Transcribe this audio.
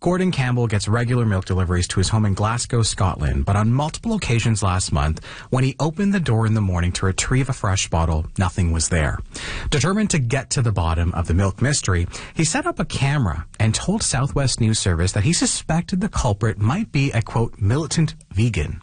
Gordon Campbell gets regular milk deliveries to his home in Glasgow, Scotland, but on multiple occasions last month, when he opened the door in the morning to retrieve a fresh bottle, nothing was there. Determined to get to the bottom of the milk mystery, he set up a camera and told Southwest News Service that he suspected the culprit might be a, quote, militant vegan.